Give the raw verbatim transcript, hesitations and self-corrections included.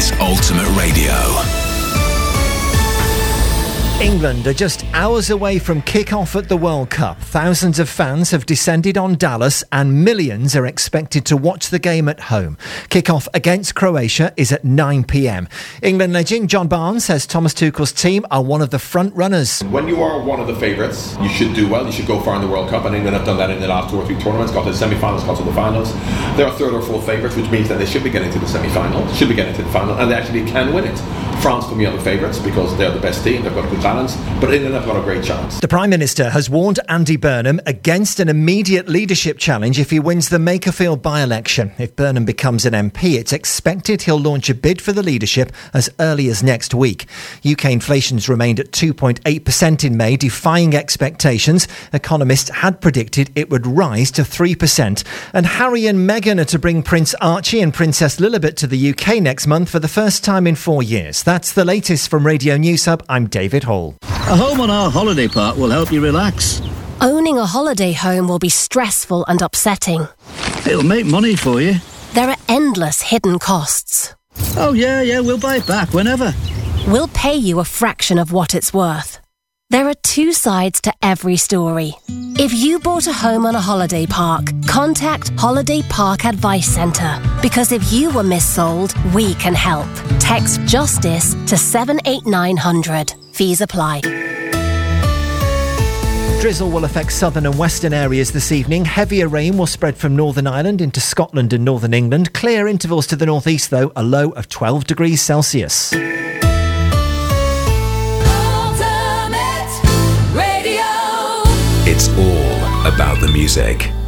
is Ultimate Radio. England are just hours away from kick-off at the World Cup. Thousands of fans have descended on Dallas and millions are expected to watch the game at home. Kick-off against Croatia is at nine p.m. England legend John Barnes says Thomas Tuchel's team are one of the front runners. When you are one of the favourites, you should do well, you should go far in the World Cup, and England have done that in the last two or three tournaments, got to the semi-finals, got to the finals. They're third or fourth favourites, which means that they should be getting to the semi-final, should be getting to the final, and they actually can win it. France can be other favourites because they're the best team, they've got a good balance, but England have got a great chance. The Prime Minister has warned Andy Burnham against an immediate leadership challenge if he wins the Makerfield by-election. If Burnham becomes an M P, it's expected he'll launch a bid for the leadership as early as next week. U K inflation's remained at two point eight percent in May, defying expectations. Economists had predicted it would rise to three percent. And Harry and Meghan are to bring Prince Archie and Princess Lilibet to the U K next month for the first time in four years. That's the latest from Radio News Hub. I'm David Hall. A home on our holiday park will help you relax. Owning a holiday home will be stressful and upsetting. It'll make money for you. There are endless hidden costs. Oh yeah, yeah, we'll buy it back whenever. We'll pay you a fraction of what it's worth. There are two sides to every story. If you bought a home on a holiday park, contact Holiday Park Advice Centre. Because if you were missold, we can help. Text JUSTICE to seven eight nine hundred. Fees apply. Drizzle will affect southern and western areas this evening. Heavier rain will spread from Northern Ireland into Scotland and northern England. Clear intervals to the northeast, though, a low of twelve degrees Celsius. It's all about the music.